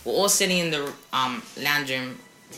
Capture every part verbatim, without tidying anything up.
we're all sitting in the um, lounge room,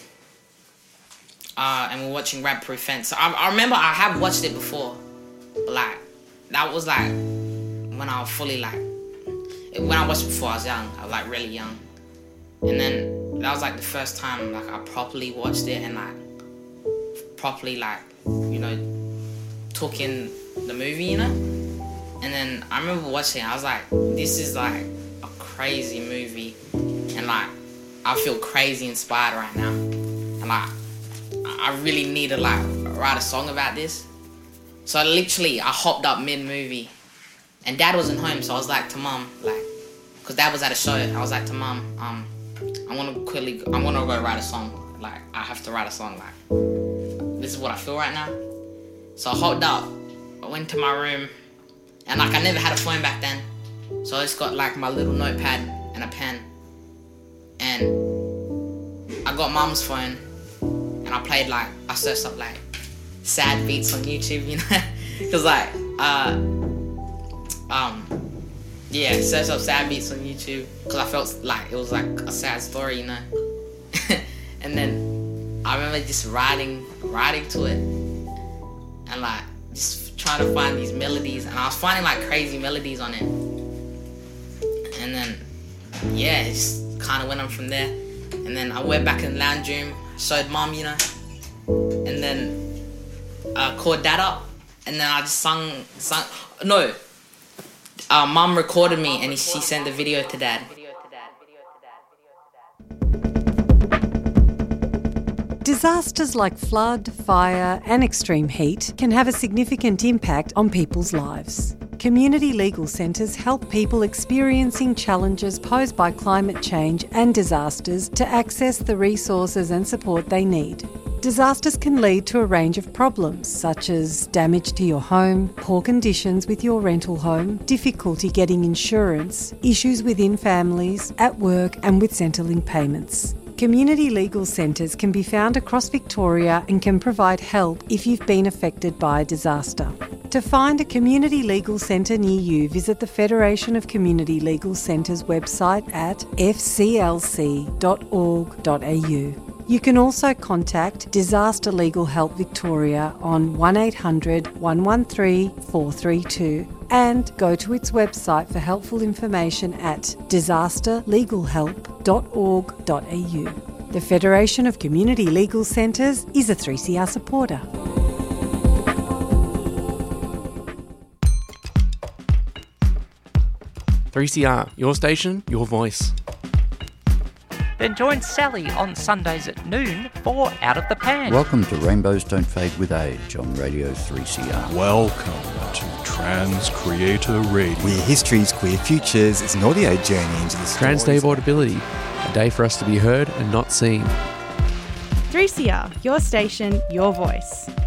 uh, and we're watching Rap Proof Fence. So I, I remember I have watched it before, but like that was like when I was fully like when I watched it before I was young. I was like really young, and then that was like the first time like I properly watched it and like properly like you know took in the movie, you know. And then I remember watching it. I was like, this is like a crazy movie, and like I feel crazy inspired right now, and like I really need to like write a song about this. So literally I hopped up mid-movie, and Dad wasn't home, so I was like to Mum, like, cause Dad was at a show. I was like to Mum, um, I want to quickly, I want to go write a song. Like I have to write a song. Like this is what I feel right now. So I hopped up, I went to my room, and like I never had a phone back then, so I just got like my little notepad and a pen, and I got Mum's phone, and I played like I searched up like sad beats on YouTube, you know, cause like uh um yeah, searched up sad beats on YouTube, cause I felt like it was like a sad story, you know, and then I remember just writing writing to it, and like just trying to find these melodies, and I was finding like crazy melodies on it, and then yeah, it just kind of went on from there. And then I went back in the lounge room, showed Mum, you know, and then uh, called Dad up, and then I just sung, sung no, uh, Mum recorded me, and she sent the video to Dad. Disasters like flood, fire and extreme heat can have a significant impact on people's lives. Community legal centres help people experiencing challenges posed by climate change and disasters to access the resources and support they need. Disasters can lead to a range of problems such as damage to your home, poor conditions with your rental home, difficulty getting insurance, issues within families, at work and with Centrelink payments. Community legal centres can be found across Victoria and can provide help if you've been affected by a disaster. To find a community legal centre near you, visit the Federation of Community Legal Centres website at f c l c dot org dot a u. You can also contact Disaster Legal Help Victoria on one eight hundred, one one three, four three two and go to its website for helpful information at disaster legal help dot org dot a u. The Federation of Community Legal Centres is a three C R supporter. three C R, your station, your voice. Then join Sally on Sundays at noon for Out of the Pan. Welcome to Rainbows Don't Fade with Age on Radio three C R. Welcome to Trans Creator Radio. Queer histories, queer futures. It's an audio journey into the Trans Day of Audibility, a day for us to be heard and not seen. three C R, your station, your voice.